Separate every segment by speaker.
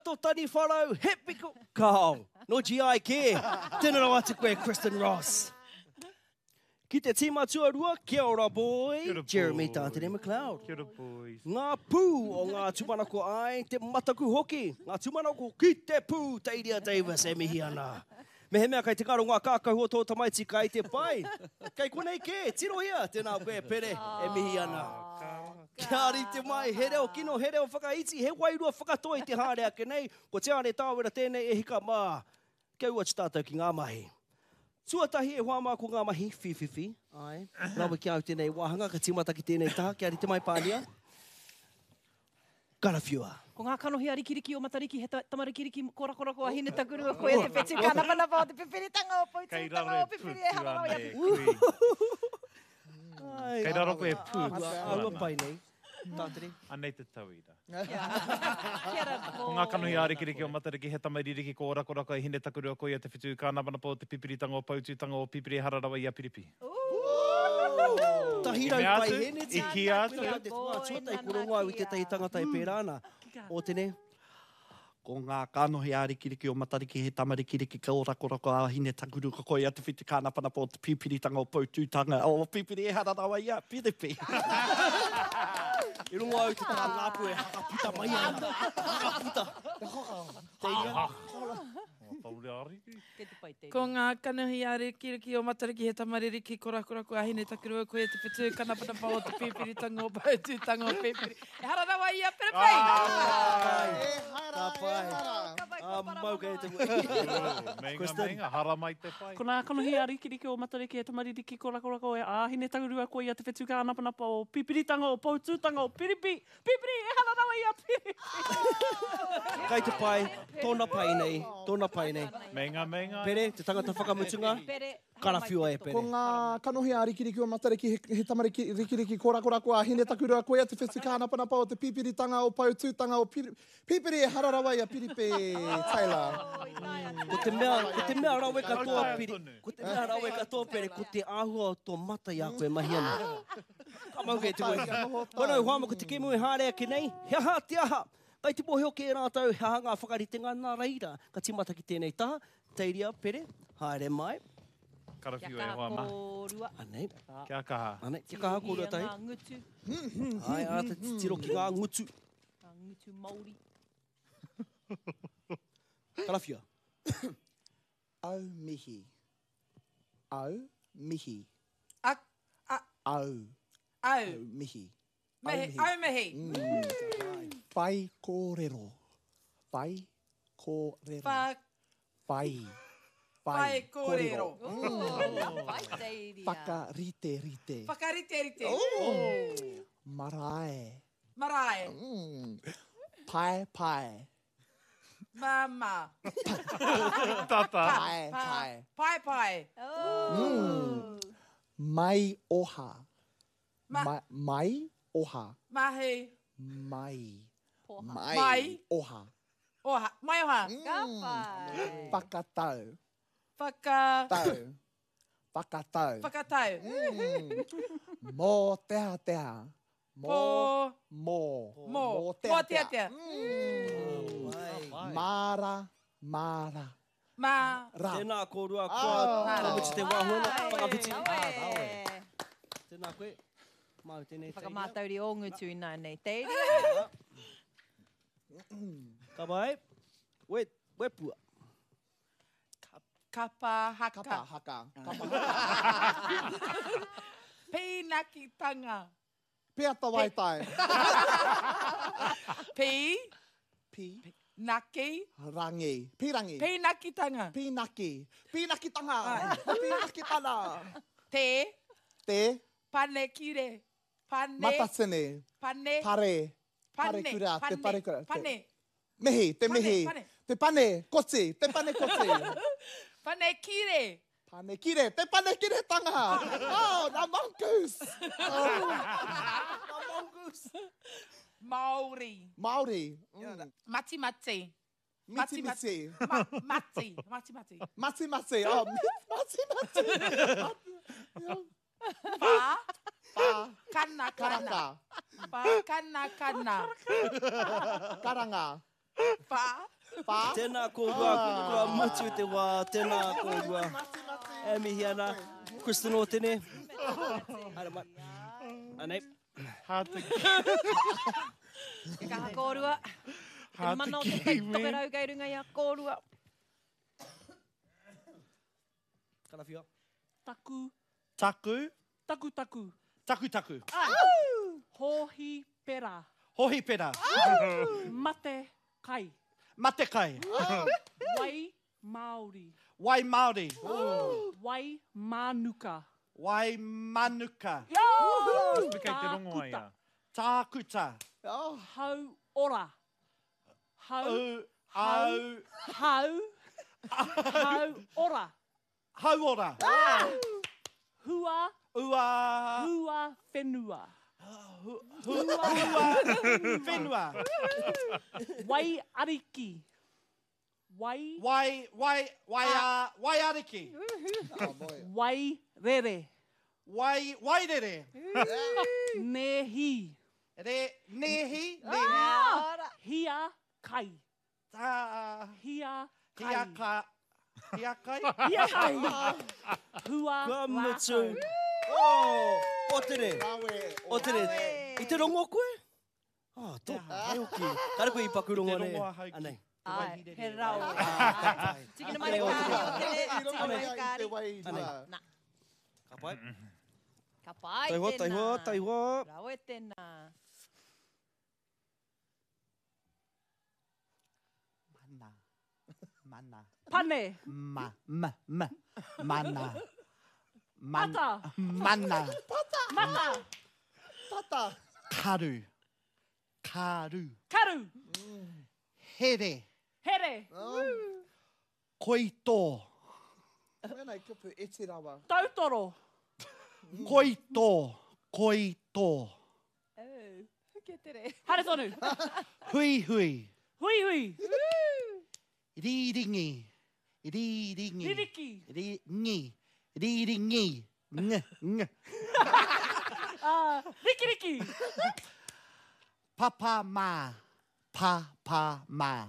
Speaker 1: To tani wharau, he piko kao. No GI ke. Tēnā rau atu koe, Kristen Ross. Ki te tīma tuarua, kia ora boy,
Speaker 2: Kia ora,
Speaker 1: Jeremy
Speaker 2: boy.
Speaker 1: Tātene McLeod.
Speaker 2: Kia ora, boys.
Speaker 1: Ngā pū o ngā tumanako ai, te mataku hoki. Ngā tumanako ki te pū, Tairia Davis e mihi ana. Me he mea kai te karo ngā kākahu o tō tamaiti kai te pai. Kai konei ke, tiro ia, tēnā koe pere e mihi ana. Kia rite mai, he reo kino, he reo whakaiti, he wairua whakatoi te hārea ke nei, ko te ane tāwera tēnei e hika mā. Kia ua te tātou ki ngā mahi. Tuatahi e hoa mā ko ngā mahi, whiwhiwhi. Ai, rawa ki au tēnei wāhanga, ka tīmata ki tēnei taha, kia rite mai pānia. Karawhiua.
Speaker 3: Ko ngā kanohi a rikiriki o matariki, he tamarikiriki kora ko a hine takurua, koe te petu kānapanapa o te pipiritanga o poutuitanga o pipiri e hararau i atu.
Speaker 2: Kei raro koe pūtu.
Speaker 1: Aua pai nei. Tātere.
Speaker 2: Anei te tauira.
Speaker 3: Kia ra
Speaker 2: Ko ngā kanohi a rikiriki o matariki, he tamaririki ko rakorako i hine takurua koe te whitu kānapanapa o te pipiritanga o poutuitanga o pipiri e hararawa i a piripi.
Speaker 1: Tahirau
Speaker 2: I me
Speaker 1: pai
Speaker 2: atu,
Speaker 1: hene
Speaker 2: i ki atu.
Speaker 1: Tuatai kurongo au i tētahi tangata e pērāna. O tene.
Speaker 4: Ko ngā kanohi a rikiriki o matariki, he tamarikiriki ka o rakorako a hine takuru ka koe atu whiti kānapanapa o te pipiritanga o poutuitanga o pipiri e hararawa i a piripi.
Speaker 1: I rungo au te tā ngāpu e hakaputa mai ana. Hakaputa. Teiria.
Speaker 2: Taure ariki.
Speaker 3: Kei te pai te.
Speaker 5: Ko ngā kanohi a rikiriki o matariki he tamaririki korakorako a hine takurua koe te petu kanapanapa o te pipiritanga o paututanga o pipiri. E hararawa i a perepei!
Speaker 1: Ka pai. Mauka e te
Speaker 2: Menga, hara mai te pai.
Speaker 6: Ko nā kanohi a rikiriki o matariki e tamaririki korakorako e āhine takurua koe i a te whetu kānapanapa o pipiritanga o paututanga o piripi. Pipiri e hararawa i a piripi.
Speaker 1: Kei te pai, tōna pai nei, tōna pai nei.
Speaker 2: Menga.
Speaker 1: Pere, te tangata whakamutunga,
Speaker 3: Pere,
Speaker 1: karawhiua e pere.
Speaker 7: Ko ngā kanohi a rikiriki o matariki, he tamarikiriki korakorako a hine takurua koe te whetu kānapanapa o te pipiritanga o paututanga o pipiri e hararawa i a piripi. Taylor.
Speaker 1: Ko te mea rawe katoa piri. Ko te mea rawe katoa pere, ko te āhua o tō mata i a koe mahi ana. Ka mau kei te koe. Wanau hama ko te kemu e hārea ki nei, he aha te aha. Kai te poheo ke rātau, he aha ngā whakaritenga nā reira. Ka timata ki tēnei taha, Teiria, pere, haere mai.
Speaker 2: Karawhiu
Speaker 3: kia
Speaker 2: e hoa ma.
Speaker 3: kōrua.
Speaker 1: Anei,
Speaker 2: Kia kaha.
Speaker 1: anei, te kaha kōrua tai.
Speaker 3: Ngā ngutu,
Speaker 1: Ai, a te tiro ki ngā ngutu.
Speaker 3: ngā ngutu Māori.
Speaker 1: Karawhia.
Speaker 7: Au mihi. Au mihi.
Speaker 5: Au.
Speaker 7: Au mihi.
Speaker 5: Mehi. Au mehi.
Speaker 7: Pai kōrero. Pai kōrero. Pai.
Speaker 5: Pai kōrero.
Speaker 3: Pai teiria.
Speaker 7: Whakarite.
Speaker 5: Whakarite.
Speaker 7: Marae.
Speaker 5: Marae.
Speaker 7: Pai.
Speaker 5: Mama.
Speaker 2: Tata.
Speaker 7: Pai.
Speaker 3: Oh.
Speaker 7: Mai oha.
Speaker 5: Ma-
Speaker 7: Mai oha.
Speaker 5: Mahi.
Speaker 7: Mai.
Speaker 3: Poha.
Speaker 5: Mai.
Speaker 7: Oha.
Speaker 5: Oha. Mai oha.
Speaker 3: Ka pai.
Speaker 7: Whakatau. Whakatau.
Speaker 5: Whakatau.
Speaker 7: Mō teha.
Speaker 5: Po.
Speaker 7: Mō
Speaker 5: Mō
Speaker 7: teha. Mara.
Speaker 5: Ma.
Speaker 7: Ra.
Speaker 1: Tēnā kōrua kua kamuti te wāhuna, whakawhiti.
Speaker 3: Awe.
Speaker 1: Tēnā koe. Mau tēnei Teiria.
Speaker 3: Whakamātauri o ngutu i nā nei. Teiria.
Speaker 1: Ka mai. We pua.
Speaker 5: Kapa haka.
Speaker 7: Kapa haka.
Speaker 5: Pēnaki tanga.
Speaker 7: Pea tawai tai.
Speaker 5: Pi. Naki.
Speaker 7: Rangi. Pirangi.
Speaker 5: Pēnaki tanga.
Speaker 7: Pinaki. Pinaki tanga. Pinaki tana.
Speaker 5: Te. Pane kire. Pane.
Speaker 7: Matasene.
Speaker 5: Pane.
Speaker 7: Pare.
Speaker 5: Pane.
Speaker 7: Kura. Te pare kura.
Speaker 5: Pane.
Speaker 7: Mehi. Te
Speaker 5: Pane,
Speaker 7: mehi.
Speaker 5: pane.
Speaker 7: Te pane. Kotsi. Te pane kotsi.
Speaker 5: Pane kire.
Speaker 7: Pane kire. Te pane kire tanga. Oh, the mongoose.
Speaker 5: Māori.
Speaker 7: Maori.
Speaker 5: Mati.
Speaker 7: Miti.
Speaker 5: Mati.
Speaker 7: Mati. Oh, mati.
Speaker 5: Pa.
Speaker 7: Pa.
Speaker 5: Kana.
Speaker 7: Karaka.
Speaker 5: Pa. Kana.
Speaker 7: Karanga.
Speaker 1: Tēnā kōrua mutu te wā, tēnā kōrua. E mihi ana. Kristen o tēne. Haere mai. Anei.
Speaker 3: Ke kaha kōrua. E mana o te tokerau kei runga ia kōrua.
Speaker 1: Karawhia.
Speaker 6: Taku.
Speaker 4: Taku.
Speaker 6: Taku taku.
Speaker 4: Taku taku.
Speaker 6: Hohi pera.
Speaker 4: Hohi pera.
Speaker 6: Mate kai.
Speaker 4: Mate kai.
Speaker 6: Wai Māori.
Speaker 4: Wai Māori.
Speaker 6: Wai Manuka.
Speaker 4: Wai Manuka.
Speaker 2: Kei te rongo ai a.
Speaker 4: Tākuta.
Speaker 6: Hau ora. Hau.
Speaker 4: Au.
Speaker 6: Hau ora.
Speaker 4: Hauora.
Speaker 6: Hua.
Speaker 4: Ua.
Speaker 6: Hua whenua.
Speaker 4: Whenua.
Speaker 6: Wai ariki. Wai.
Speaker 4: Wai ariki.
Speaker 6: Wai rere.
Speaker 4: Wai rere.
Speaker 6: Nehi.
Speaker 4: Nehi.
Speaker 6: Hia kai. Hia kai.
Speaker 4: Hia kai.
Speaker 6: Hia kai. Hua
Speaker 1: Kua mutu.
Speaker 6: rākau.
Speaker 1: O tere. O tere. I te rongo koe? Tō. Ai oki. Kare koe I paku rongo ne. Anei.
Speaker 3: Ai, he rau. Tikina mai
Speaker 1: Anei o tere.
Speaker 3: tikina mai kāri.
Speaker 1: Ka pai.
Speaker 3: Ka pai
Speaker 1: Taihoa,
Speaker 3: tēnā.
Speaker 1: taihoa, taihoa.
Speaker 3: Rau e tēnā.
Speaker 4: Mana.
Speaker 6: Pane.
Speaker 4: Mana.
Speaker 6: Pata.
Speaker 4: Mana.
Speaker 6: Mata.
Speaker 7: Tata.
Speaker 4: Karu.
Speaker 6: Karu.
Speaker 4: Here.
Speaker 6: Here.
Speaker 4: Koito.
Speaker 7: Mēnei kupu e te rawa.
Speaker 6: Tautoro.
Speaker 4: Koito.
Speaker 3: Ke tere.
Speaker 6: Hare tonu.
Speaker 4: Hui.
Speaker 6: Hui.
Speaker 4: Riringi.
Speaker 6: Ririki.
Speaker 4: Riringi.
Speaker 6: Rikiriki.
Speaker 4: Papa ma.
Speaker 6: Papa.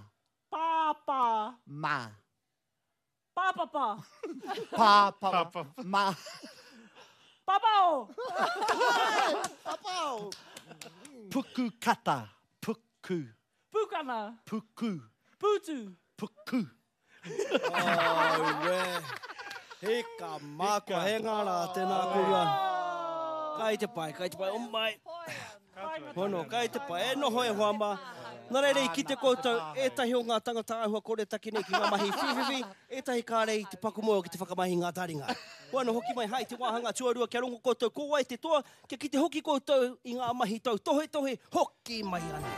Speaker 4: Ma.
Speaker 6: Papapa.
Speaker 4: Papa. Ma.
Speaker 6: Papao.
Speaker 7: Papau.
Speaker 4: Puku kata. Puku.
Speaker 6: Pukana.
Speaker 4: Puku.
Speaker 6: Putu.
Speaker 4: Puku.
Speaker 1: He ka mākua, he ngāra tēnā kōrua. Kai te pai, o mai. Hono, kai te pai, e noho e hoama. Nā reirei, ki te koutou, etahi o ngā tangata ahua kore taki nei ki ngā mahi whiwhiwi, etahi kārei te pakumoe o ki te whakamāhi ngā taringa. Wano hoki mai hai te wāhanga tuarua kia rongo koutou, ko wai te toa, kia ki te hoki koutou i ngā mahi tau tohe, hoki mai ana.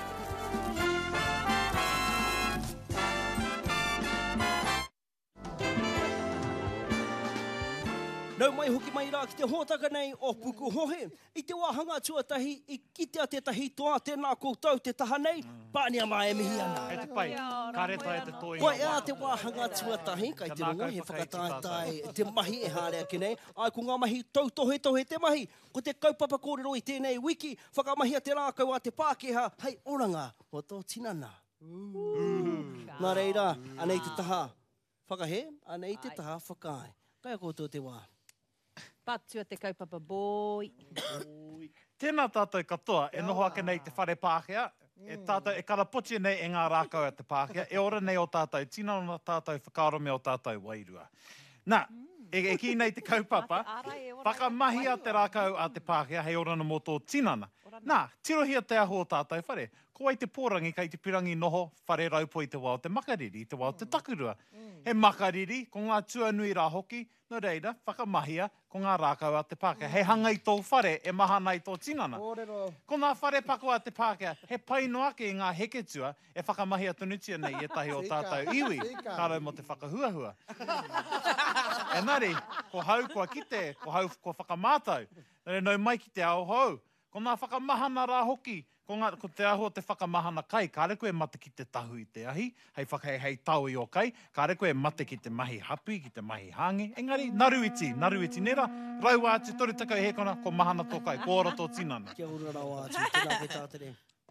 Speaker 1: Nau mai hoki mai rā ki te hōtaka nei o Puku Hohe. I te wāhanga tuatahi, I kitea tētahi toa tēnā koutou te taha nei, pānia mai e mihi ana.
Speaker 2: Hei te pai, kareta e te toi.
Speaker 1: Koe ea te wāhanga tuatahi, kai te rongo, he whakatātai te mahi e hārea ki nei. Ai ko ngā mahi tau tohe te mahi, ko te kaupapa kōrero I tēnei wiki, whakamahia te rākau a te Pākehā, hei oranga, o tō tinana. Nā reira, anei te taha whakahe, anei te taha whakae. Kai koutou te wā.
Speaker 3: Patua te kaupapa boi.
Speaker 2: Tēnā tātou katoa, e noho ake nei te whare Pākehā, e tātou e karapotia nei e ngā rākau a te Pākehā, e ora nei o tātou tinana, tātou whakaarome o tātou wairua. Nā, e ki nei te kaupapa, whakamahia te rākau a te Pākehā, hei ora na mō tō tinana. Nā, tirohia te aho o tātou whare, ko ai te pōrangi kei te pirangi noho, whare raupo I te wao te makariri, I te wao te takurua. He makariri, ko ngā tuanui rā hoki, no reira, whakamahia, ko ngā rākau a te Pākehā. He hanga I tō whare, e maha nei tō tinana. Ko ngā whare pako a te Pākehā, he paino ake I ngā heketua, e whakamahia tunutia nei e tahi o tātou iwi, kārau mo te whakahuahua. Engari, ko hau kua kite, ko hau kua whakamātau, nau mai ki te ao hau. Ko ngā whakamahana rā hoki, ko te aho te whakamahana kai, kāre koe mate ki te tahu I te ahi, hei whakahei hei tau I o kai, kāre koe mate ki te mahi hapi, ki te mahi hangi. Engari, naruiti nera, rau atu tori takau he kona, ko mahana tō kai, ko ora tō tinana.
Speaker 1: Kia ora rau atu, tēnā koe tātere.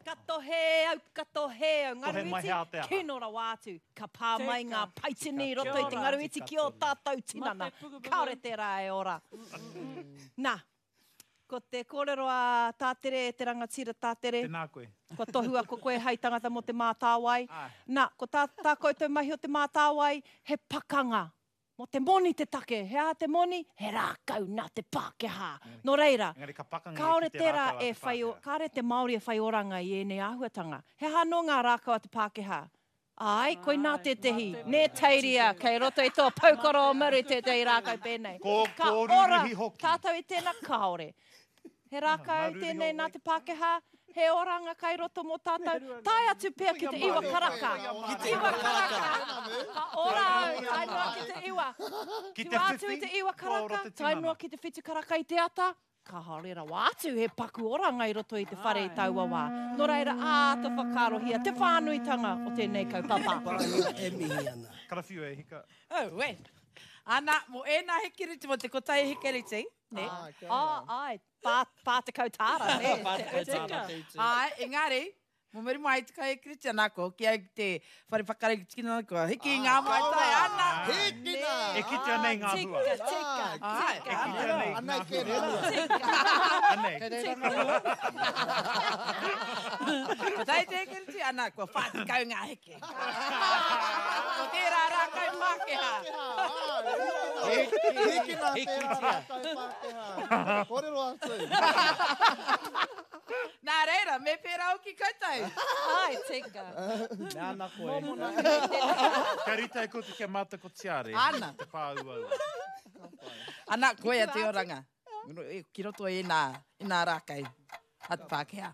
Speaker 3: Kato he au, kato he au.
Speaker 2: Tohe mai he Aotearoa.
Speaker 3: Kino rawa atu. Ka pā mai ngā paitini roto i te
Speaker 6: Kia ora.
Speaker 3: ngaruiti ki o tātou tinana. Kaore te rā e ora. Nā, ko te kōrero a tātere, te rangatira tātere.
Speaker 2: Tēnā koe.
Speaker 3: Ko tohua ko koe hei tangata mo te mātāwai.
Speaker 2: Ai.
Speaker 3: Nā, ko tā koutou mahi o te mātāwai, he pakanga. Mo te moni te take. He a te moni, he rākau nā te Pākehā. Nō reira,
Speaker 2: Engari ka pakanga
Speaker 3: kaore
Speaker 2: ki te
Speaker 3: tērā
Speaker 2: rākau a
Speaker 3: e
Speaker 2: te
Speaker 3: whai,
Speaker 2: Pākehā.
Speaker 3: kāre te Māori e whai oranga i ēnei āhuatanga. He hano ngā rākau a te Pākehā. Ai, koe nā te tehi. Nē teiria, kei roto i tō paukoro o maru te tei rākau pēnei.
Speaker 2: Ko
Speaker 3: ora,
Speaker 2: ruruhi hoki.
Speaker 3: tātou i tēnā kaore. He rākau
Speaker 2: Maruhi
Speaker 3: tēnei
Speaker 2: o
Speaker 3: nā te Pākehā, he oranga kai roto mō tātou. Tai atu pēr ki te iwa karaka. Ki te iwa karaka. Ka ora au, tai noa ki te iwa.
Speaker 2: Ki
Speaker 3: Tu
Speaker 2: te
Speaker 3: atu i
Speaker 2: whiwhi,
Speaker 3: te iwa
Speaker 2: ko oro
Speaker 3: karaka,
Speaker 2: te
Speaker 3: tai
Speaker 2: tinana.
Speaker 3: noa ki te whitu karaka i te ata. Ka haurera wātu he paku oranga i roto i te whare i taua wā. Nō reira, te whakarohia, te whānuitanga o tēnei kaupapa.
Speaker 1: Parangia e mihi ana.
Speaker 2: Karawhiu e hika.
Speaker 5: Oh, we. Ana, mo ēnā hekiriti mo te kotai hekiriti. Ne?
Speaker 3: Ai, pā te kautāra. ne?
Speaker 5: Ai, engari, mo meri mai te kai hekiriti anako, ki ai te whare whakare ki tina ko. Hiki ngā mai tai, ana.
Speaker 7: Hekina!
Speaker 2: E kite anei ngā hua.
Speaker 3: Tika.
Speaker 5: Ai,
Speaker 2: E kite anei
Speaker 7: Ana
Speaker 2: ngā
Speaker 7: ke
Speaker 2: hua. Anei.
Speaker 5: Ko tai te hekiriti ana, ko whātikau ngā heke. Ko tērā rākau Pākehā.
Speaker 7: Hekina tērā rākau Pākehā. Kōrero atu.
Speaker 5: Nā reira, me pērā au ki koutou.
Speaker 3: Ai, tika.
Speaker 4: Me ana koe.
Speaker 2: Ka rita e kutu kia mata ko tiare.
Speaker 5: Ana.
Speaker 2: Te pāua.
Speaker 5: Ana, koe a te oranga. Ki roto e nā rākau. A te Pākehā.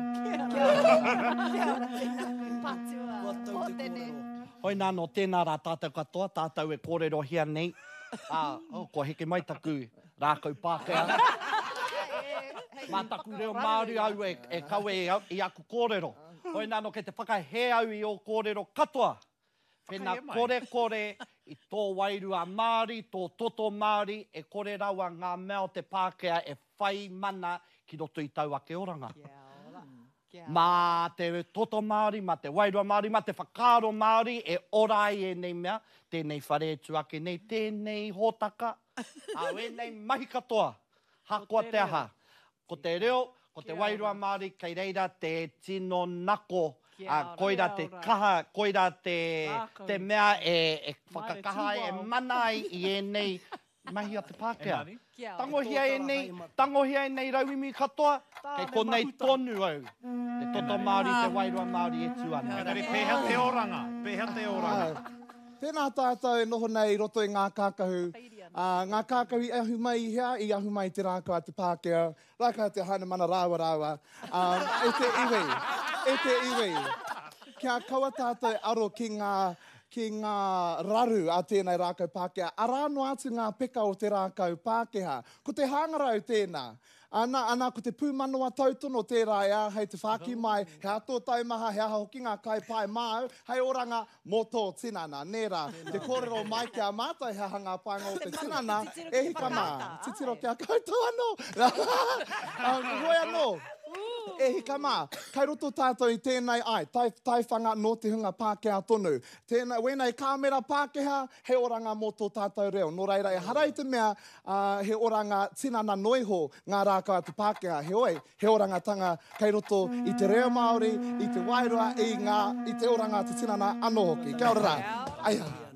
Speaker 3: Patua.
Speaker 1: Watau te kōrero.
Speaker 4: Hoi nā no tēnā rā tātou katoa, tātou e kōrero hia nei. Ko heke mai taku rākau Pākehā. Mā taku reo Māori au e kaue i aku kōrero. Hoi nā no ke te whakahe au i o kōrero katoa. Pēnā
Speaker 2: Whakahe mai.
Speaker 4: kore i tō wairua Māori, tō toto Māori, e kore raua ngā mea o te Pākehā e whai mana ki roto i tau ake oranga. Mā te toto Māori, mā te wairua Māori, mā te whakaaro Māori, e orai e nei mea, tēnei whare tu ake nei, tēnei hōtaka, e nei mahi katoa, hakoa te aha. Ko te reo, ko te wairua Māori, kei reira te tino nako, koira te kaha, koira te mea e whakakaha e mana i e nei mahi a te Pākehā.
Speaker 2: Engari.
Speaker 4: Tangohia e nei rauimi katoa, kei ko nei tonu au. Te toto Māori, te wairua Māori e tu ana.
Speaker 2: Engari, pēhea te oranga. Pēhea te oranga.
Speaker 7: Tēnā tātou e noho nei roto i ngā kākahu. Ngā kākahu i ahu mai i hea, i ahu mai te rākau a te Pākehā. Rākau te haina mana rāwa. E te iwi. Kia kaua tātou e aro ki ngā raru a tēnei rākau Pākehā. Arāno atu ngā peka o te rākau Pākehā. Ko te hangarau tēnā. Ana ko te pūmanoa tautono tērā e hei te whaki mai, he ato taumaha, he aha hoki ngā kai pai māu, hei oranga mō tō tinana. Nērā, te kōrero mai kia mātai he hanga painga o te tinana, e hika mā. Titiro kia koutou anō. Hoi anō. E hika mā, kai roto tātou i tēnei taiwhanga no te hunga Pākehā tonu. Wēnei kāmera Pākehā, he oranga mō tō tātou reo. Nō reira, e harai te mea, he oranga tinana noiho ngā rākau a te Pākehā. He oranga tanga kai roto i te reo Māori, i te wairua, i te oranga te tinana anō hoki. Kia ora rā. Aia.